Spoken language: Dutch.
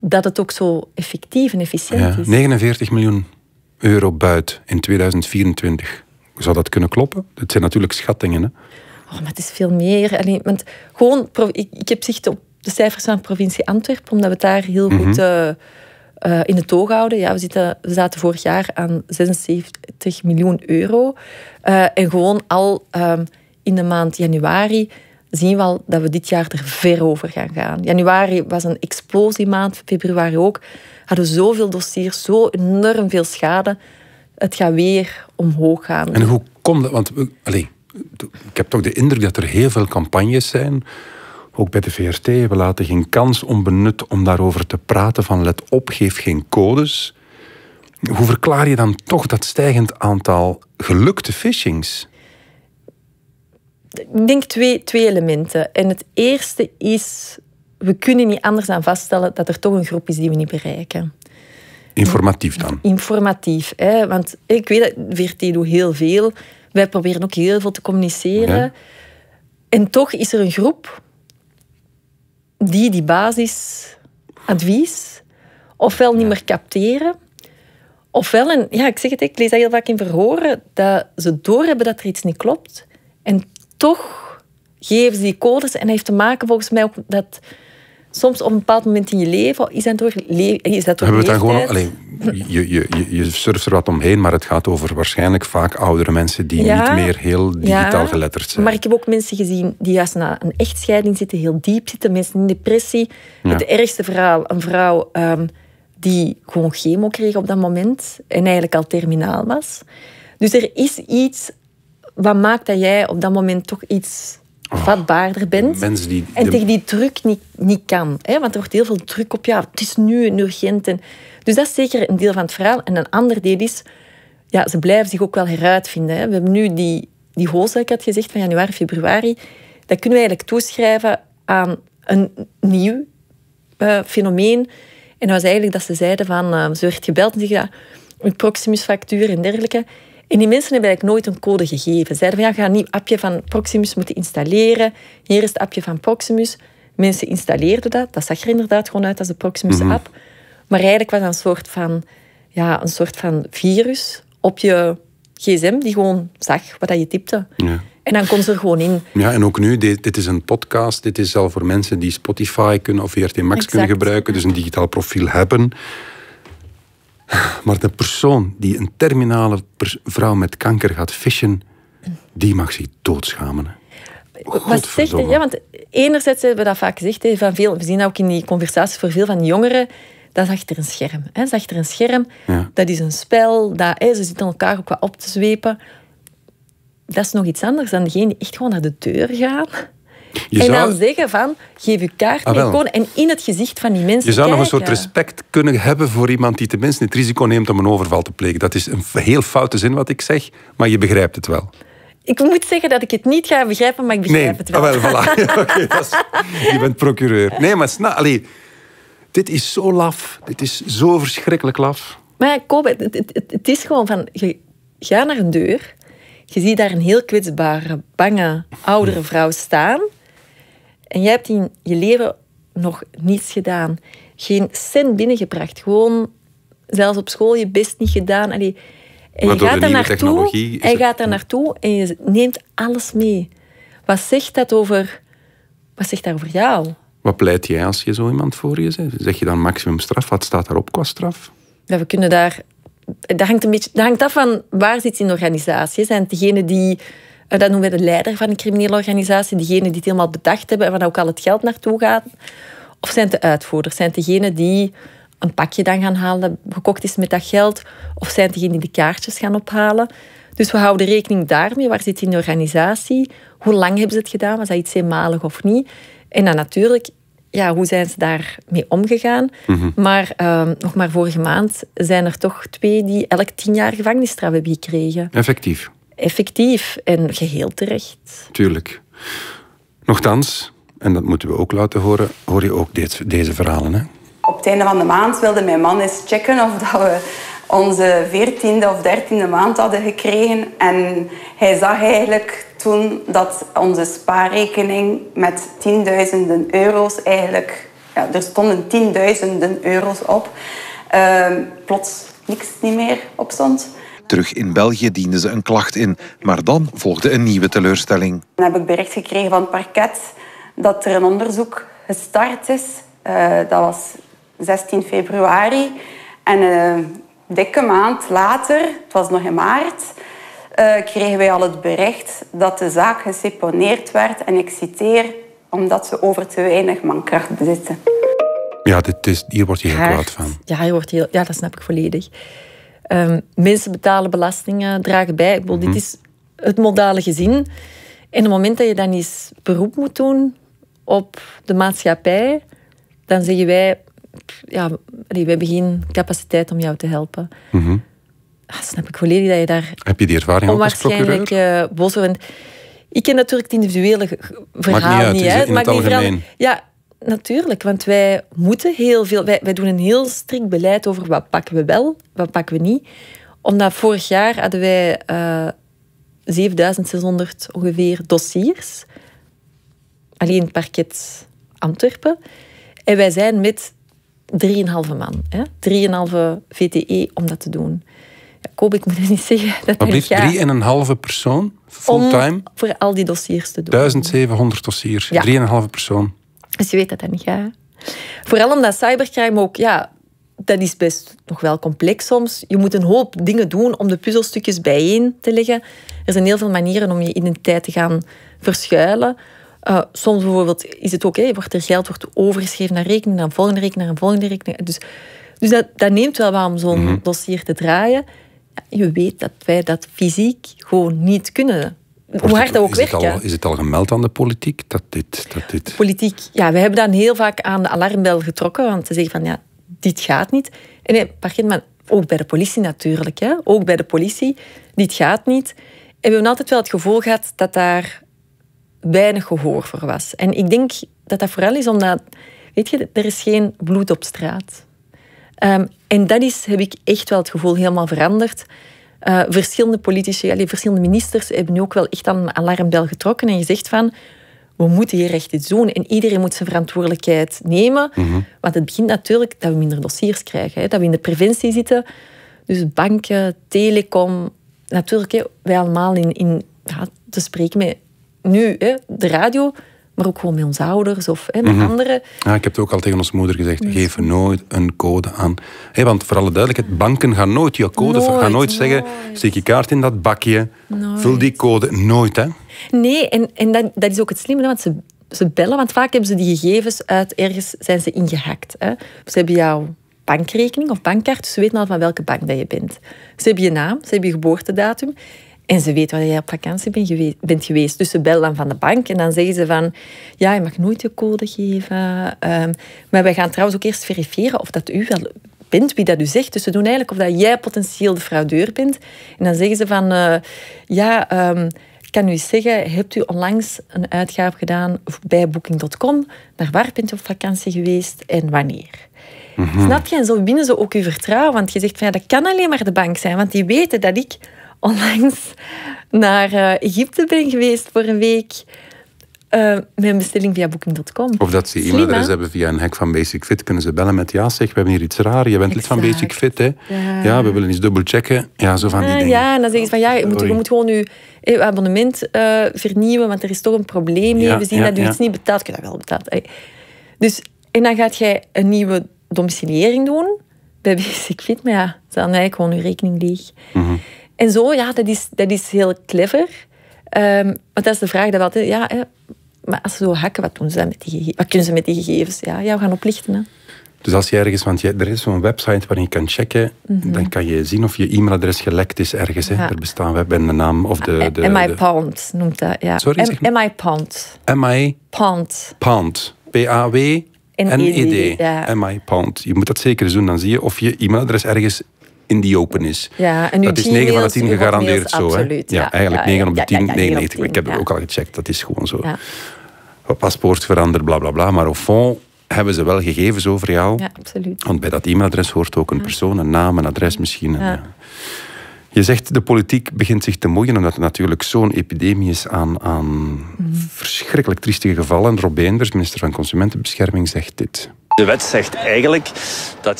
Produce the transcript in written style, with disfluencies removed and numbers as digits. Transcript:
dat het ook zo effectief en efficiënt is. 49 miljoen euro buit in 2024. Zou dat kunnen kloppen? Het zijn natuurlijk schattingen, hè? Oh, maar het is veel meer. Allee, want gewoon, ik heb zicht op de cijfers van de provincie Antwerpen, omdat we het daar heel goed in het oog houden. Ja, we zaten vorig jaar aan 76 miljoen euro. En gewoon al in de maand januari zien we al dat we dit jaar er ver over gaan. Januari was een explosiemaand, februari ook. Hadden we zoveel dossiers, zo enorm veel schade. Het gaat weer omhoog gaan. En hoe komt dat? Want ik heb toch de indruk dat er heel veel campagnes zijn. Ook bij de VRT. We laten geen kans onbenut om daarover te praten. Van let op, geef geen codes. Hoe verklaar je dan toch dat stijgend aantal gelukte phishings? Ik denk twee elementen. En het eerste is, we kunnen niet anders dan vaststellen dat er toch een groep is die we niet bereiken. Informatief dan? Informatief. Hè? Want ik weet dat VRT doet heel veel. Wij proberen ook heel veel te communiceren. Ja. En toch is er een groep die basisadvies ofwel niet meer capteren, ofwel, en ja, ik zeg het, ik lees dat heel vaak in verhoren, dat ze doorhebben dat er iets niet klopt. En toch geven ze die codes. En dat heeft te maken volgens mij ook dat soms op een bepaald moment in je leven is dat door leeftijd. Hebben we het dan gewoon... Je surft er wat omheen, maar het gaat over waarschijnlijk vaak oudere mensen die niet meer heel digitaal geletterd zijn. Maar ik heb ook mensen gezien die juist na een echtscheiding zitten, heel diep zitten, mensen in depressie. Het ergste verhaal, een vrouw die gewoon chemo kreeg op dat moment en eigenlijk al terminaal was. Dus er is iets wat maakt dat jij op dat moment toch iets vatbaarder bent. En tegen die druk niet kan. Hè? Want er wordt heel veel druk op, het is nu een urgent. Dus dat is zeker een deel van het verhaal. En een ander deel is, ze blijven zich ook wel heruitvinden. Hè? We hebben nu die hoos, ik had gezegd, van januari, februari. Dat kunnen we eigenlijk toeschrijven aan een nieuw fenomeen. En dat was eigenlijk dat ze zeiden van, ze werd gebeld en zeggen, een Proximus-factuur en dergelijke. En die mensen hebben eigenlijk nooit een code gegeven. Ze zeiden van, je gaat een nieuw appje van Proximus moeten installeren. Hier is het appje van Proximus. Mensen installeerden dat. Dat zag er inderdaad gewoon uit als de Proximus-app. Maar eigenlijk was dat een soort van virus op je gsm die gewoon zag wat je typte. Ja. En dan kon ze er gewoon in. Ja, en ook nu, dit is een podcast. Dit is al voor mensen die Spotify kunnen of VRT Max kunnen gebruiken. Dus een digitaal profiel hebben. Maar de persoon die een terminale vrouw met kanker gaat fishen, die mag zich doodschamen. Wat zegt hij? Ja, want enerzijds hebben we dat vaak gezegd. We zien dat ook in die conversaties voor veel van de jongeren. Dat is achter een scherm. Dat is achter een scherm. Ja. Dat is een spel. Ze zitten elkaar ook wat op te zwepen. Dat is nog iets anders dan degene die echt gewoon naar de deur gaan. Dan zeggen van, geef je kaart mee en in het gezicht van die mensen Je zou nog een soort respect kunnen hebben voor iemand die tenminste het risico neemt om een overval te plegen. Dat is een heel foute zin wat ik zeg, maar je begrijpt het wel. Ik moet zeggen dat ik het niet ga begrijpen, maar ik begrijp het wel. Voilà. Je bent procureur. Nee, maar dit is zo laf. Dit is zo verschrikkelijk laf. Maar Kobe, het is gewoon van, je gaat naar een deur, je ziet daar een heel kwetsbare, bange, oudere vrouw staan. En jij hebt in je leven nog niets gedaan. Geen cent binnengebracht. Gewoon, zelfs op school, je best niet gedaan. En je gaat daar naartoe en je neemt alles mee. Wat zegt dat over jou? Wat pleit jij als je zo iemand voor je zet? Zeg je dan maximumstraf? Wat staat daarop qua straf? Ja, we kunnen daar... Dat hangt af van waar zit je in de organisatie. Zijn het degenen die... Dat noemen we de leider van een criminele organisatie. Diegenen die het helemaal bedacht hebben en waar ook al het geld naartoe gaat. Of zijn het de uitvoerders? Zijn het degenen die een pakje dan gaan halen dat gekocht is met dat geld? Of zijn het degenen die de kaartjes gaan ophalen? Dus we houden rekening daarmee. Waar zit je in de organisatie? Hoe lang hebben ze het gedaan? Was dat iets eenmalig of niet? En dan natuurlijk... hoe zijn ze daarmee omgegaan? Mm-hmm. Maar nog maar vorige maand zijn er toch 2 die elk 10 jaar gevangenisstraf hebben gekregen. Effectief en geheel terecht. Tuurlijk. Nochtans, en dat moeten we ook laten horen, hoor je ook deze verhalen. Hè? Op het einde van de maand wilde mijn man eens checken of dat we onze 14e of 13e maand hadden gekregen. En hij zag eigenlijk toen dat onze spaarrekening met 10.000 euro's eigenlijk er stonden 10.000 euro's op. Plots niks niet meer op stond. Terug in België diende ze een klacht in, maar dan volgde een nieuwe teleurstelling. Dan heb ik bericht gekregen van het parket dat er een onderzoek gestart is. Dat was 16 februari. En een dikke maand later, het was nog in maart, kregen wij al het bericht dat de zaak geseponeerd werd. En ik citeer, omdat ze over te weinig mankracht bezitten. Ja, hier word je heel kwaad van. Ja, dat snap ik volledig. Mensen betalen belastingen, dragen bij. Ik bedoel, dit is het modale gezin. En op het moment dat je dan eens beroep moet doen op de maatschappij, dan zeggen wij, we hebben geen capaciteit om jou te helpen. Snap ik volledig dat je daar... Heb je die ervaring ook als procureur? Onwaarschijnlijk boos over. Ik ken natuurlijk het individuele verhaal niet uit. In het algemeen. Ja, natuurlijk, want wij moeten heel veel... Wij doen een heel strikt beleid over wat pakken we wel, wat pakken we niet. Omdat vorig jaar hadden wij 7600 ongeveer dossiers. Alleen het parket Antwerpen. En wij zijn met 3,5 man. 3,5 VTE om dat te doen. Ja, Kobe, ik moet het niet zeggen. Dat liefst 3,5 persoon, fulltime? Om voor al die dossiers te doen. 1700 dossiers, ja. 3,5 persoon. Dus je weet dat dat niet gaat. Vooral omdat cybercrime ook, dat is best nog wel complex soms. Je moet een hoop dingen doen om de puzzelstukjes bijeen te leggen. Er zijn heel veel manieren om je identiteit te gaan verschuilen. Soms bijvoorbeeld is het ook, geld wordt overgeschreven naar rekening, naar een volgende rekening, naar een volgende rekening. Dus dat neemt wel wat om zo'n dossier te draaien. Ja, je weet dat wij dat fysiek gewoon niet kunnen. Hoe hard dat ook werkt. Is het al gemeld aan de politiek? Dat dit... Politiek, we hebben dan heel vaak aan de alarmbel getrokken. Want ze zeggen van, dit gaat niet. En maar ook bij de politie natuurlijk. Ook bij de politie, dit gaat niet. En we hebben altijd wel het gevoel gehad dat daar weinig gehoor voor was. En ik denk dat dat vooral is omdat, er is geen bloed op straat. En dat heb ik echt wel het gevoel helemaal veranderd. Verschillende politici, verschillende ministers hebben nu ook wel echt aan de alarmbel getrokken en gezegd van, we moeten hier echt iets doen. En iedereen moet zijn verantwoordelijkheid nemen. Want het begint natuurlijk dat we minder dossiers krijgen. Dat we in de preventie zitten. Dus banken, telecom. Natuurlijk, wij allemaal te spreken met nu de radio, maar ook gewoon met onze ouders of met anderen. Ja, ik heb het ook al tegen onze moeder gezegd, geef nooit een code aan. Want voor alle duidelijkheid, banken gaan nooit je code, gaan nooit zeggen, steek je kaart in dat bakje, vul die code. Nooit, hè? Nee, en dat is ook het slimme, want ze bellen, want vaak hebben ze die gegevens uit ergens, zijn ze ingehakt. Hè. Ze hebben jouw bankrekening of bankkaart, dus ze weten al van welke bank dat je bent. Ze hebben je naam, ze hebben je geboortedatum. En ze weten waar jij op vakantie bent geweest. Dus ze bellen dan van de bank en dan zeggen ze van, je mag nooit je code geven. Maar wij gaan trouwens ook eerst verifiëren of dat u wel bent, wie dat u zegt. Dus ze doen eigenlijk of dat jij potentieel de fraudeur bent. En dan zeggen ze van, kan u zeggen, hebt u onlangs een uitgave gedaan bij Booking.com? Naar waar bent u op vakantie geweest en wanneer? Snap je? En zo winnen ze ook uw vertrouwen. Want je zegt van, dat kan alleen maar de bank zijn. Want die weten dat ik onlangs naar Egypte ben geweest voor een week met een bestelling via Booking.com. Of dat ze e-mailadres hebben via een hack van Basic Fit. Kunnen ze bellen met, zeg, we hebben hier iets raar. Je bent lid van Basic Fit, hè? Ja, we willen eens dubbelchecken. Ja, zo van die dingen. Ja, en dan zeggen ze van, je moet gewoon je abonnement vernieuwen, want er is toch een probleem mee. We zien dat u iets niet betaalt. Kun je dat wel betaald. Dus, en dan gaat jij een nieuwe domiciliëring doen bij Basic Fit. Maar ze halen eigenlijk gewoon je rekening leeg. En zo, dat is heel clever. Want dat is de vraag dat we altijd... maar als ze zo hacken, wat doen ze dan met die gegevens? Wat kunnen ze met die gegevens? Ja, we gaan oplichten. Hè. Dus als je ergens... Want er is zo'n website waarin je kan checken, dan kan je zien of je e-mailadres gelekt is ergens. Hè. Er bestaan web en de naam of de MI Pound noemt dat. Ja. Sorry? MI Pound. MI Pound. Pound. P-A-W-N-E-D. MI Pound. Je moet dat zeker eens doen, dan zie je of je e-mailadres ergens in die open is. Ja, en dat is 9 van de 10 gegarandeerd zo. Absoluut, hè? Ja, eigenlijk 9 op de 10, 99. Ik heb het ook al gecheckt, dat is gewoon zo. Ja. Paspoort veranderd, bla bla bla. Maar au fond hebben ze wel gegevens over jou. Ja, absoluut. Want bij dat e-mailadres hoort ook een persoon, een naam, een adres misschien. Je zegt, de politiek begint zich te moeien, omdat het natuurlijk zo'n epidemie is aan verschrikkelijk triestige gevallen. Rob Beenders, minister van Consumentenbescherming, zegt dit. De wet zegt eigenlijk dat